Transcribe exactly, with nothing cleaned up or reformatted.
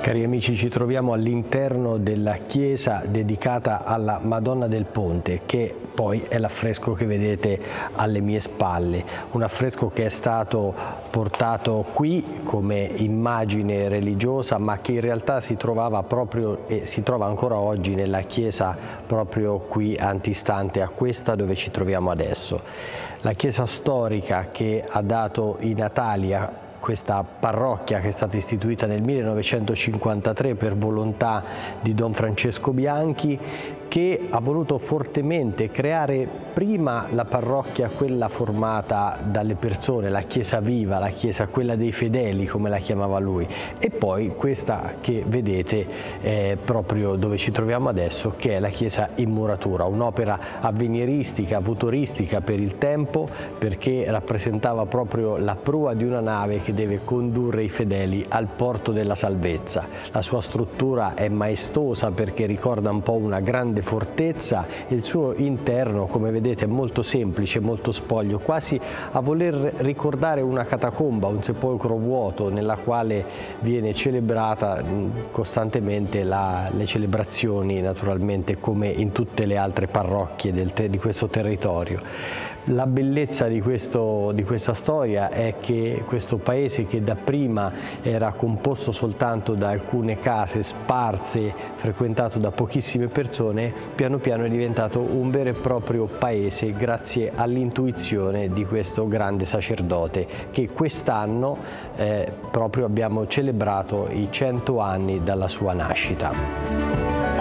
Cari amici, ci troviamo all'interno della chiesa dedicata alla Madonna del Ponte, che poi è l'affresco che vedete alle mie spalle. Un affresco che è stato portato qui come immagine religiosa, ma che in realtà si trovava proprio e si trova ancora oggi nella chiesa proprio qui antistante a questa dove ci troviamo adesso. La chiesa storica che ha dato i natali a questa parrocchia, che è stata istituita nel millenovecentocinquantatré per volontà di Don Francesco Bianchi, che ha voluto fortemente creare prima la parrocchia, quella formata dalle persone, la chiesa viva, la chiesa quella dei fedeli come la chiamava lui, e poi questa che vedete eh, proprio dove ci troviamo adesso, che è la chiesa in muratura, un'opera avveniristica, futuristica per il tempo, perché rappresentava proprio la prua di una nave che deve condurre i fedeli al porto della salvezza. La sua struttura è maestosa perché ricorda un po' una grande fortezza e il suo interno, come vedete, è molto semplice, molto spoglio, quasi a voler ricordare una catacomba, un sepolcro vuoto nella quale viene celebrata costantemente la, le celebrazioni, naturalmente come in tutte le altre parrocchie del, di questo territorio. La bellezza di, questo, di questa storia è che questo paese, che dapprima era composto soltanto da alcune case sparse, frequentato da pochissime persone, piano piano è diventato un vero e proprio paese grazie all'intuizione di questo grande sacerdote, che quest'anno eh, proprio abbiamo celebrato i cento anni dalla sua nascita.